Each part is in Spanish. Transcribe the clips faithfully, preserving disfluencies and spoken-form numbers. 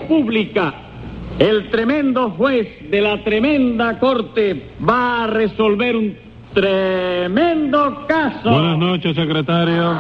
República, el tremendo juez de la tremenda corte va a resolver un tremendo caso. Buenas noches, secretario.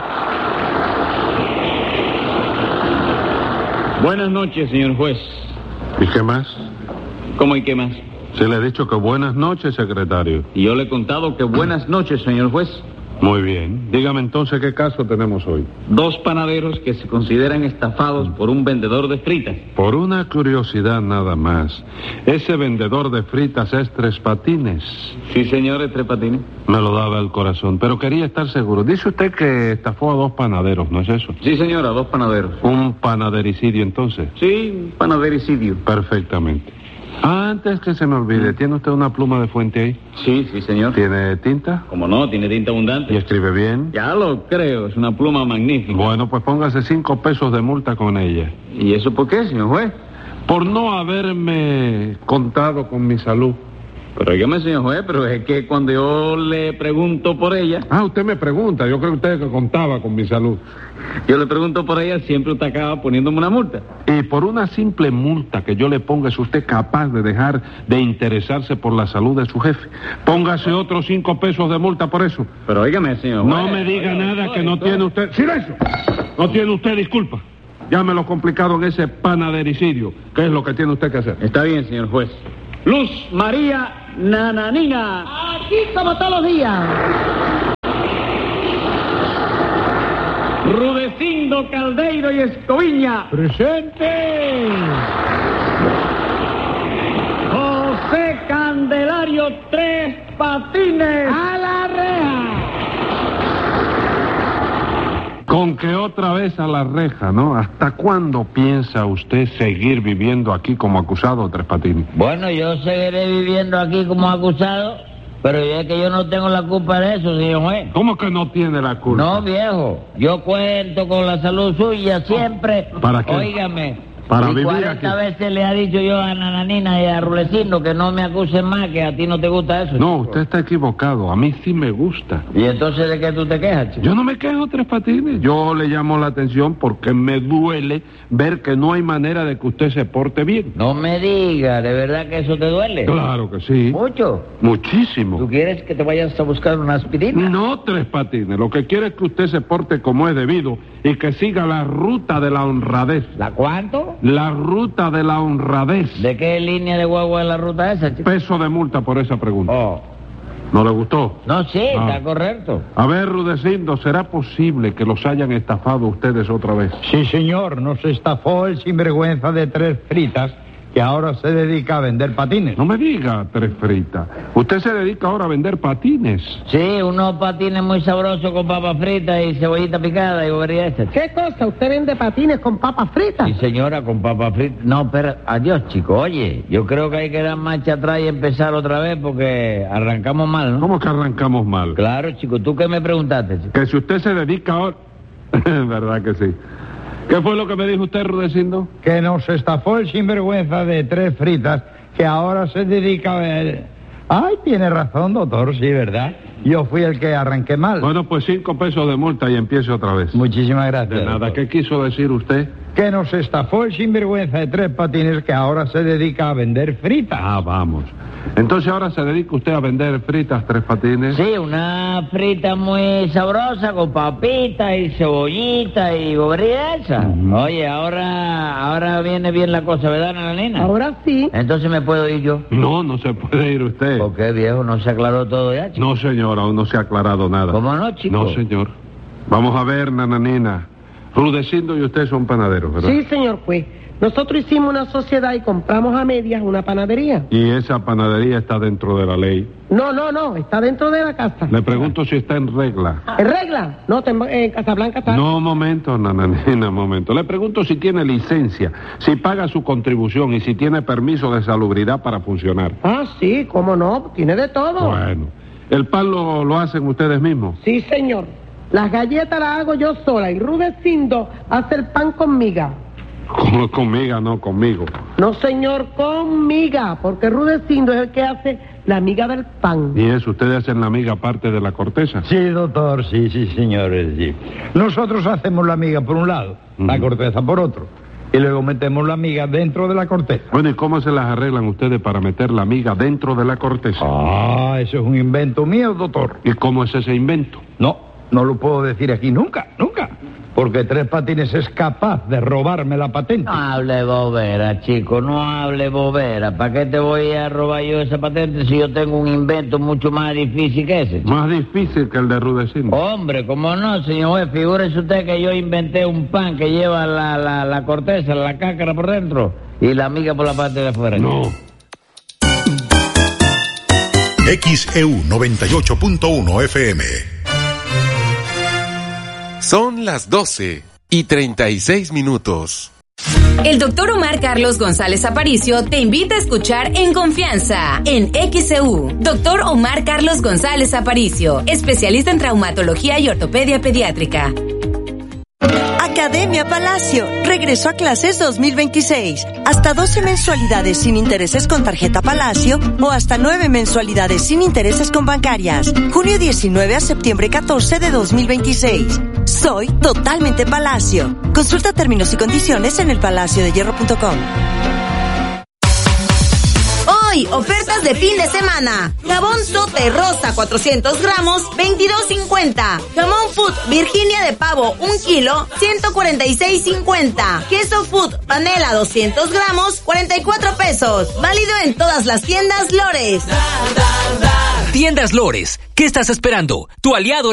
Buenas noches, señor juez. ¿Y qué más? ¿Cómo y qué más? Se le ha dicho que buenas noches, secretario. Y yo le he contado que buenas noches, señor juez. Muy bien. Dígame entonces qué caso tenemos hoy. Dos panaderos que se consideran estafados por un vendedor de fritas. Por una curiosidad nada más. Ese vendedor de fritas es Tres Patines. Sí, señor, es Tres Patines. Me lo daba el corazón, pero quería estar seguro. Dice usted que estafó a dos panaderos, ¿no es eso? Sí, señora, dos panaderos. ¿Un panadericidio entonces? Sí, un panadericidio. Perfectamente. Ah, antes que se me olvide, ¿tiene usted una pluma de fuente ahí? Sí, sí, señor. ¿Tiene tinta? Como no, tiene tinta abundante. ¿Y escribe bien? Ya lo creo, es una pluma magnífica. Bueno, pues póngase cinco pesos de multa con ella. ¿Y eso por qué, señor juez? Por no haberme contado con mi salud. Pero dígame, señor juez, pero es que cuando yo le pregunto por ella... Ah, usted me pregunta, yo creo que usted que contaba con mi salud. Yo le pregunto por ella, siempre usted acaba poniéndome una multa. Y por una simple multa que yo le ponga, ¿es usted capaz de dejar de interesarse por la salud de su jefe? Póngase otros cinco pesos de multa por eso. Pero dígame, señor juez... No me diga nada que no tiene usted... ¡Silencio! No tiene usted disculpa. Llámelo complicado en ese panadericidio. ¿Qué es lo que tiene usted que hacer? Está bien, señor juez. Luz María Nananina. Aquí como todos los días. Rudecindo Caldeiro y Escoviña. ¡Presente! José Candelario Tres Patines. ¡A la reja! Con que otra vez a la reja, ¿no? ¿Hasta cuándo piensa usted seguir viviendo aquí como acusado, Tres Patines? Bueno, yo seguiré viviendo aquí como acusado, pero es que yo no tengo la culpa de eso, señor juez. ¿Cómo que no tiene la culpa? No, viejo, yo cuento con la salud suya siempre. ¿Para qué? Óigame. Para y vivir cuarenta aquí. veces le ha dicho yo a Nananina y a Rulecindo que no me acusen más, que a ti no te gusta eso. No, chico. usted está equivocado. A mí sí me gusta. ¿Y entonces de qué tú te quejas, chico? Yo no me quejo, Tres Patines. Yo le llamo la atención porque me duele ver que no hay manera de que usted se porte bien. No me diga, ¿de verdad que eso te duele? Claro que sí. ¿Mucho? Muchísimo. ¿Tú quieres que te vayas a buscar una aspirina? No, Tres Patines. Lo que quiero es que usted se porte como es debido y que siga la ruta de la honradez. ¿La cuánto? La ruta de la honradez. ¿De qué línea de guagua es la ruta esa, chico? Peso de multa por esa pregunta. Oh. ¿No le gustó? No, sí, Ah. está correcto. A ver, Rudecindo, ¿será posible que los hayan estafado ustedes otra vez? Sí, señor, nos estafó el sinvergüenza de Tres Fritas, que ahora se dedica a vender patines. No me diga, Tres Fritas. Usted se dedica ahora a vender patines. Sí, unos patines muy sabrosos con papas fritas y cebollita picada y bobería esta. ¿Qué cosa? ¿Usted vende patines con papas fritas? Sí, señora, con papas fritas. No, pero adiós, chico. Oye, yo creo que hay que dar marcha atrás y empezar otra vez porque arrancamos mal, ¿no? ¿Cómo que arrancamos mal? Claro, chico. ¿Tú qué me preguntaste, chico? Que si usted se dedica ahora... ¿Verdad que sí? ¿Qué fue lo que me dijo usted, Rudecindo? Que nos estafó el sinvergüenza de Tres Fritas, que ahora se dedica a ver... Ay, tiene razón, doctor, sí, ¿verdad? Yo fui el que arranqué mal. Bueno, pues cinco pesos de multa y empiece otra vez. Muchísimas gracias. De nada. doctor. ¿Qué quiso decir usted? Que nos estafó el sinvergüenza de Tres Patines, que ahora se dedica a vender fritas. Ah, vamos. Entonces ahora se dedica usted a vender fritas, Tres Patines. Sí, una frita muy sabrosa con papitas y cebollita y bobería esa. Ujú. Oye, ahora ahora viene bien la cosa, ¿verdad, Nananina? Ahora sí. Entonces me puedo ir yo. No, no se puede ir usted. ¿Por qué, viejo? ¿No se aclaró todo ya, chico? No, señor, aún no se ha aclarado nada. ¿Cómo no, chico? No, señor. Vamos a ver, Nananina. Rudecindo y usted son panaderos, ¿verdad? Sí, señor juez. Nosotros hicimos una sociedad y compramos a medias una panadería. Y esa panadería está dentro de la ley. No, no, no, está dentro de la casa. Le pregunto si está en regla. ¿En regla? No, tem- en Casablanca está. No, momento, Nananina, momento. Le pregunto si tiene licencia, si paga su contribución y si tiene permiso de salubridad para funcionar. Ah, sí, cómo no, tiene de todo. Bueno, ¿el pan lo, lo hacen ustedes mismos? Sí, señor. Las galletas las hago yo sola y Rudecindo hace el pan con miga. Con, conmigo, no, conmigo. No, señor, con miga, porque Rudecindo es el que hace la miga del pan. ¿Y eso, ustedes hacen la miga aparte de la corteza? Sí, doctor, sí, sí, señores, sí. Nosotros hacemos la miga por un lado, la Ujú. corteza por otro. y luego metemos la miga dentro de la corteza. Bueno, ¿y cómo se las arreglan ustedes para meter la miga dentro de la corteza? Ah, eso es un invento mío, doctor. ¿Y cómo es ese invento? No, no lo puedo decir aquí nunca, nunca. Porque Tres Patines es capaz de robarme la patente. No hable bobera, chico, no hable bobera. ¿Para qué te voy a robar yo esa patente si yo tengo un invento mucho más difícil que ese, chico? Más difícil que el de Rudecindo. Hombre, ¿cómo no, señor juez? Figúrese usted que yo inventé un pan que lleva la, la, la corteza, la cáscara por dentro y la miga por la parte de afuera. No. X E U noventa y ocho punto uno F M. Son las doce y treinta y seis minutos. El doctor Omar Carlos González Aparicio te invita a escuchar En Confianza, en X E U. Doctor Omar Carlos González Aparicio, especialista en traumatología y ortopedia pediátrica. Academia Palacio regresó a clases dos mil veintiséis. Hasta doce mensualidades sin intereses con tarjeta Palacio o hasta nueve mensualidades sin intereses con bancarias. Junio diecinueve a septiembre catorce de dos mil veintiséis. Soy totalmente Palacio. Consulta términos y condiciones en el palacio de hierro punto com. Hoy, ofertas de fin de semana. Jabón Sote Rosa cuatrocientos gramos, veintidós cincuenta. Jamón Food Virginia de pavo un kilo, ciento cuarenta y seis cincuenta. Queso Food Panela doscientos gramos, cuarenta y cuatro pesos. Válido en todas las tiendas Lores. Tiendas Lores, ¿qué estás esperando? Tu aliado